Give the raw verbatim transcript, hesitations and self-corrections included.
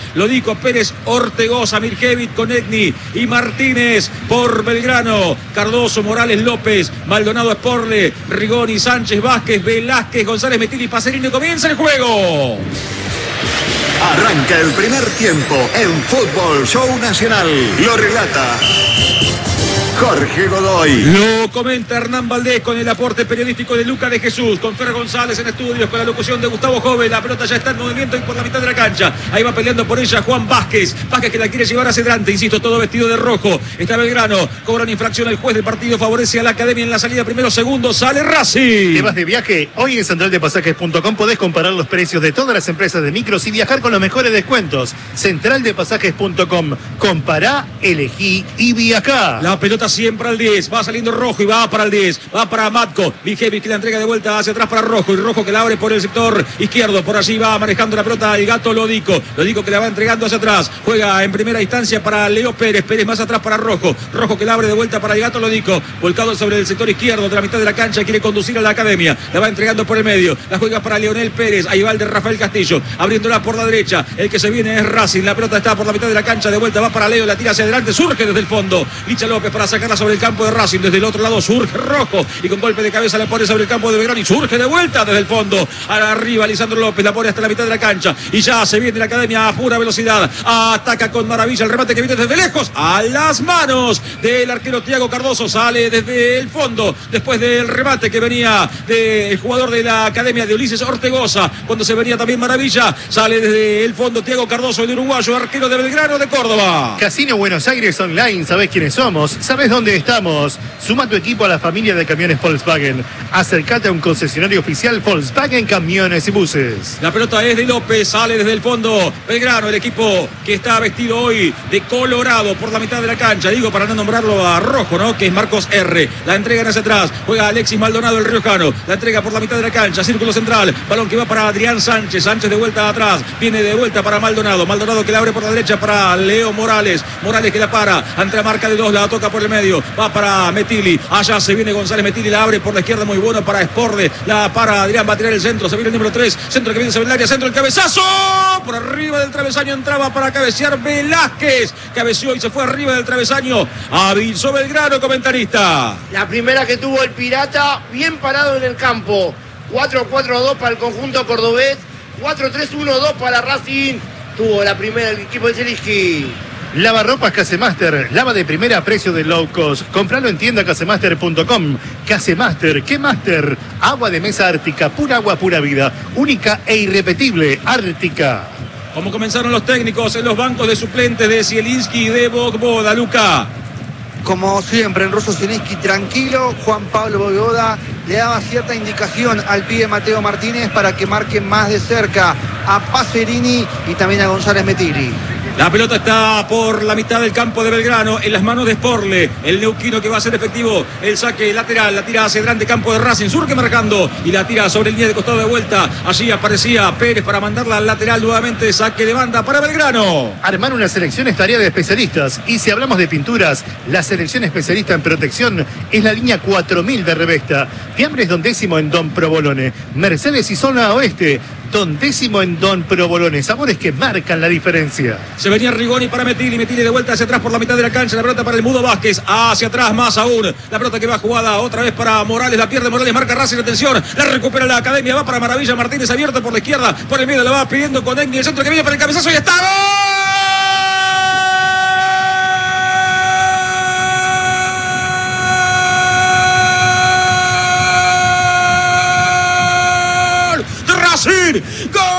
Lodico, Pérez, Ortegoza, Mirkevich, Konechny y Martínez por Belgrano. Cardoso, Morales, López, Maldonado, Sporle, Rigoni, Sánchez, Vázquez, Velázquez, González, Metilli, Pacerini. Comienza el juego. Arranca el primer tiempo en Fútbol Show Nacional. Lo relata Jorge Godoy. Lo comenta Hernán Valdés con el aporte periodístico de Luca de Jesús, con Fer González en estudios, con la locución de Gustavo Joven. La pelota ya está en movimiento y por la mitad de la cancha. Ahí va peleando por ella Juan Vázquez. Vázquez que la quiere llevar hacia adelante, insisto, todo vestido de rojo. Está Belgrano, cobra una infracción el juez del partido, favorece a la Academia en la salida. Primero, segundo, sale Racing. ¿Te vas de viaje? Hoy en central de pasajes punto com podés comparar los precios de todas las empresas de micros y viajar con los mejores descuentos. central de pasajes punto com. Compará, elegí y viajá. La pelota siempre al diez. Va saliendo Rojo y va para el diez. Va para Matko. Vigevich que la entrega de vuelta hacia atrás para Rojo. Y Rojo que la abre por el sector izquierdo. Por allí va manejando la pelota el gato Lodico. Lodico que la va entregando hacia atrás. Juega en primera instancia para Leo Pérez. Pérez más atrás para Rojo. Rojo que la abre de vuelta para el gato Lodico. Volcado sobre el sector izquierdo de la mitad de la cancha. Quiere conducir a la Academia. La va entregando por el medio. La juega para Leonel Pérez. Ahí va el de Rafael Castillo. Abriéndola por la derecha. El que se viene es Racing. La pelota está por la mitad de la cancha. De vuelta va para Leo. La tira hacia adelante. Surge desde el fondo. Licha López para sacarla sobre el campo de Racing. Desde el otro lado surge Rojo y con golpe de cabeza la pone sobre el campo de Belgrano y surge de vuelta desde el fondo. Arriba Lisandro López la pone hasta la mitad de la cancha y ya se viene la Academia a pura velocidad. Ataca con maravilla el remate que viene desde lejos a las manos del arquero Thiago Cardoso. Sale desde el fondo después del remate que venía del jugador de la Academia de Ulises Ortegoza. Cuando se venía también maravilla, sale desde el fondo Thiago Cardoso, el uruguayo, arquero de Belgrano de Córdoba. Casino Buenos Aires Online, ¿sabés quiénes somos? ¿Sabés dónde estamos? Suma tu equipo a la familia de camiones Volkswagen. Acércate a un concesionario oficial Volkswagen Camiones y Buses. La pelota es de López, sale desde el fondo Belgrano, el equipo que está vestido hoy de colorado por la mitad de la cancha. Digo, para no nombrarlo a Rojo, ¿no? Que es Marcos R. La entrega hacia atrás. Juega Alexis Maldonado, el riojano. La entrega por la mitad de la cancha. Círculo central. Balón que va para Adrián Sánchez. Sánchez de vuelta atrás. Viene de vuelta para Maldonado. Maldonado que la abre por la derecha para Leo Morales. Morales que la para. Ante la marca de dos, la toca por el medio. Va para Metilli. Allá se viene González Metilli, la abre por la izquierda, muy bueno para Sporle, la para Adrián, va a tirar el centro, se viene el número tres, centro que viene sobre el área, centro, el cabezazo, por arriba del travesaño entraba para cabecear Velázquez, cabeció y se fue arriba del travesaño, avisó Belgrano, comentarista. La primera que tuvo el Pirata, bien parado en el campo, cuatro cuatro dos para el conjunto cordobés, cuatro tres uno dos para Racing, tuvo la primera el equipo de Zielinski. Lavarropas Casemaster, lava de primera a precio de low cost. Compralo en tienda casemaster punto com. Casemaster, ¿qué master? Agua de mesa ártica, pura agua, pura vida. Única e irrepetible, ártica. Como comenzaron los técnicos en los bancos de suplentes de Zielinski y de Bogboda, Luca. Como siempre, en ruso Zielinski tranquilo. Juan Pablo Bogboda le daba cierta indicación al pibe Mateo Martínez para que marque más de cerca a Pacerini y también a González Metilli. La pelota está por la mitad del campo de Belgrano, en las manos de Sporle, el neuquino que va a ser efectivo, el saque lateral, la tira hacia el grande campo de Racing, surge marcando y la tira sobre el línea de costado de vuelta, allí aparecía Pérez para mandarla al lateral nuevamente, saque de banda para Belgrano. Armar una selección es tarea de especialistas y si hablamos de pinturas, la selección especialista en protección es la línea cuatro mil de Revesta, Fiambres Don Décimo en Don Provolone, Mercedes y Zona Oeste, Don Décimo en Don Provolone, sabores que marcan la diferencia. Se venía Rigoni para Metilli, Metilli de vuelta hacia atrás por la mitad de la cancha, la pelota para el Mudo Vázquez, hacia atrás más aún, la pelota que va jugada otra vez para Morales, la pierde Morales, marca Racing, atención, la recupera la Academia, va para Maravilla, Martínez abierto por la izquierda, por el medio la va pidiendo con Konechny, el centro que viene para el cabezazo y está ¡gol! ¡Racing! ¡Gol!